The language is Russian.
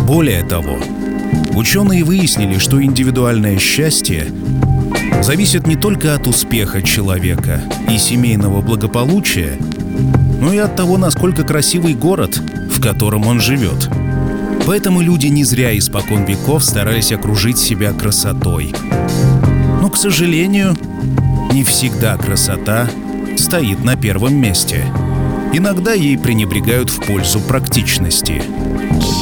Более того, ученые выяснили, что индивидуальное счастье зависит не только от успеха человека и семейного благополучия, но и от того, насколько красивый город, в котором он живет. Поэтому люди не зря испокон веков старались окружить себя красотой. Но, к сожалению, не всегда красота стоит на первом месте. Иногда ей пренебрегают в пользу практичности.